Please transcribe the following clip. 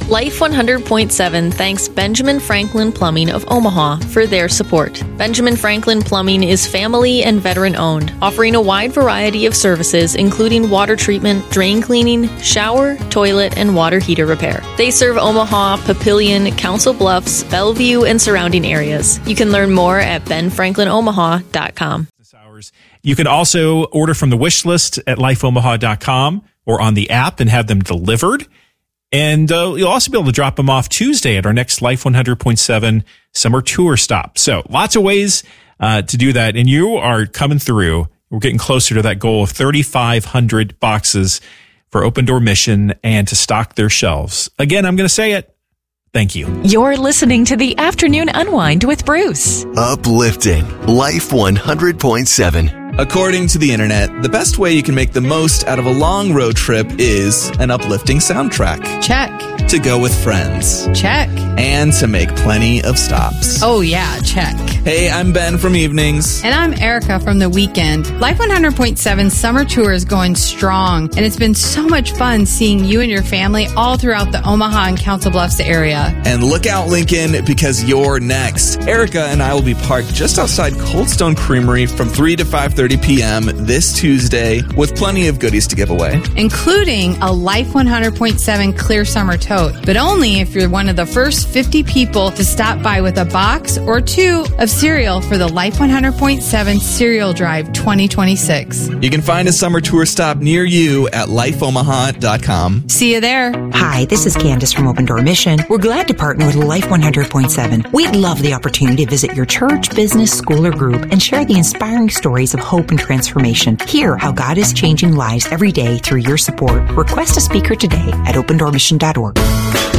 Life 100.7 thanks Benjamin Franklin Plumbing of Omaha for their support. Benjamin Franklin Plumbing is family and veteran-owned, offering a wide variety of services including water treatment, drain cleaning, shower, toilet, and water heater repair. They serve Omaha, Papillion, Council Bluffs, Bellevue, and surrounding areas. You can learn more at benfranklinomaha.com. You can also order from the wish list at lifeomaha.com or on the app and have them delivered. And you'll also be able to drop them off Tuesday at our next Life 100.7 summer tour stop. So lots of ways to do that. And you are coming through. We're getting closer to that goal of 3,500 boxes for Open Door Mission and to stock their shelves. Again, I'm going to say it. Thank you. You're listening to the Afternoon Unwind with Bruce. Uplifting Life 100.7. According to the internet, the best way you can make the most out of a long road trip is an uplifting soundtrack. Check. To go with friends. Check. And to make plenty of stops. Oh yeah, check. Hey, I'm Ben from Evenings. And I'm Erica from The Weekend. Life 100.7 summer tour is going strong, and it's been so much fun seeing you and your family all throughout the Omaha and Council Bluffs area. And look out, Lincoln, because you're next. Erica and I will be parked just outside Cold Stone Creamery from 3 to 5:30 p.m. this Tuesday with plenty of goodies to give away. Including a Life 100.7 clear summer tote, but only if you're one of the first 50 people to stop by with a box or two of cereal for the Life 100.7 Cereal Drive 2026. You can find a summer tour stop near you at lifeomaha.com. See you there. Hi, this is Candace from Open Door Mission. We're glad to partner with Life 100.7. We'd love the opportunity to visit your church, business, school, or group and share the inspiring stories of hope and transformation. Hear how God is changing lives every day through your support. Request a speaker today at opendoormission.org.